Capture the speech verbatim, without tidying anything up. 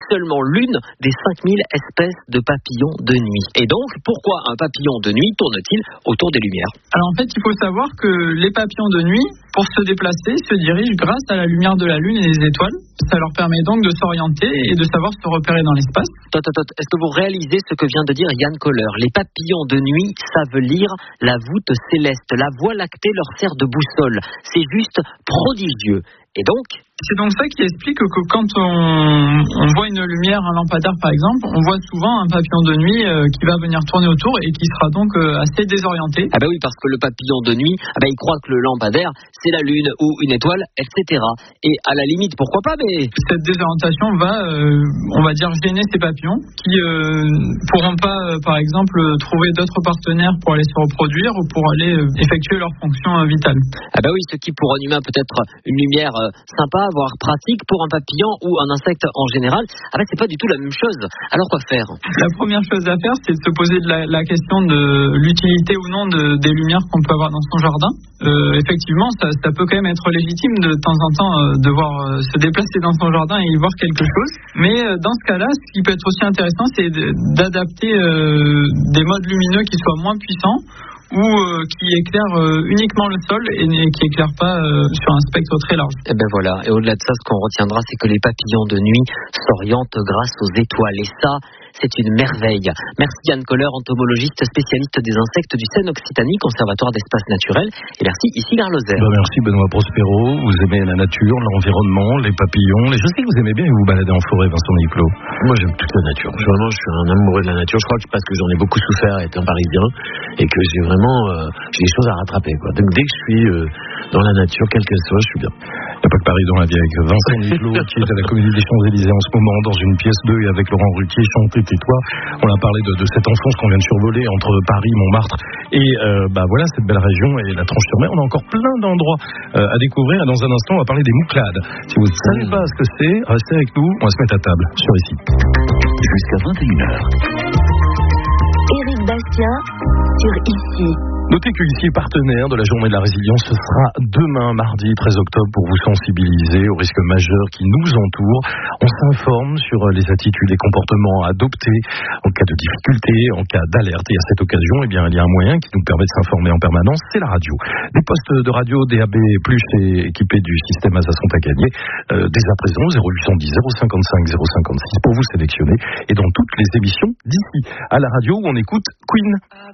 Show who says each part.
Speaker 1: seulement l'une des cinq mille espèces de papillons de nuit. Et donc, pourquoi un papillon de nuit tourne-t-il autour des lumières ?
Speaker 2: Alors en fait, il faut savoir que les papillons de nuit, pour se déplacer, se dirigent grâce à la lumière de la lune et des étoiles. Ça leur permet donc de s'orienter et de savoir se repérer dans l'espace.
Speaker 1: Tot, tot, tot. Est-ce que vous réalisez ce que vient de dire Yann Kohler ? Les papillons de nuit savent lire la voûte céleste. La Voie lactée leur sert de boussole. C'est juste prodigieux. Et donc,
Speaker 2: c'est donc ça qui explique que quand on, on voit une lumière, un lampadaire par exemple, on voit souvent un papillon de nuit euh, qui va venir tourner autour et qui sera donc euh, assez désorienté.
Speaker 1: Ah ben oui, parce que le papillon de nuit, ah ben il croit que le lampadaire, c'est la lune ou une étoile, et cetera. Et à la limite, pourquoi pas, mais...
Speaker 2: Cette désorientation va, euh, on va dire, gêner ces papillons qui euh, pourront pas, euh, par exemple, trouver d'autres partenaires pour aller se reproduire ou pour aller euh, effectuer leurs fonctions euh, vitales.
Speaker 1: Ah ben oui, ce qui pour un humain peut être une lumière euh, sympa, voire pratique, pour un papillon ou un insecte en général, ah ben c'est pas du tout la même chose. Alors quoi faire ?
Speaker 2: La première chose à faire, c'est de se poser de la, la question de l'utilité ou non de, des lumières qu'on peut avoir dans son jardin. Euh, effectivement, ça, ça peut quand même être légitime de temps en temps euh, de voir euh, se déplacer dans son jardin et y voir quelque chose. Mais euh, dans ce cas-là, ce qui peut être aussi intéressant, c'est de, d'adapter euh, des modes lumineux qui soient moins puissants ou euh, qui éclairent euh, uniquement le sol et, et qui éclairent pas euh, sur un spectre très large.
Speaker 1: Et ben voilà. Et au-delà de ça, ce qu'on retiendra, c'est que les papillons de nuit s'orientent grâce aux étoiles. Et ça, c'est une merveille. Merci Yann Kohler, entomologiste spécialiste des insectes du Seine Occitanie, Conservatoire d'espaces naturels. Et merci ici Gare Lozère.
Speaker 3: Ben merci Benoît Prospero. Vous aimez la nature, l'environnement, les papillons. Je sais que vous aimez bien vous balader en forêt, Vincent Niclot.
Speaker 4: Moi, j'aime toute la nature. Vraiment, je suis un amoureux de la nature. Je crois que parce que j'en ai beaucoup souffert étant parisien et que j'ai vraiment euh, j'ai des choses à rattraper, quoi. Donc dès que je suis euh, dans la nature, quelle qu'elle soit, je suis bien.
Speaker 3: Il n'y a pas que Paris dans la vie avec Vincent Niclot qui est à la Comédie des Champs-Élysées en ce moment dans une pièce deux et avec Laurent Ruquier, Chanter tais-toi. On a parlé de, de cette enfance qu'on vient de survoler entre Paris, Montmartre et euh, bah voilà cette belle région et la Tranche-sur-Mer. On a encore plein d'endroits euh, à découvrir. Dans un instant, on va parler des Mouclades. Si vous ne savez pas ce que c'est, restez avec nous. On va se mettre à table sur ici.
Speaker 5: Jusqu'à vingt et une heures. Éric Bastien sur ici.
Speaker 3: Notez que ici, partenaire de la Journée de la Résilience, ce sera demain, mardi treize octobre, pour vous sensibiliser aux risques majeurs qui nous entourent. On s'informe sur les attitudes et comportements à adopter en cas de difficulté, en cas d'alerte. Et à cette occasion, eh bien, il y a un moyen qui nous permet de s'informer en permanence, c'est la radio. Des postes de radio D A B plus, et équipés du système Asa sont à gagner. Euh, dès à présent, zéro huit cent dix, zéro cinquante-cinq, zéro cinquante-six pour vous sélectionner. Et dans toutes les émissions d'ici à la radio où on écoute Queen.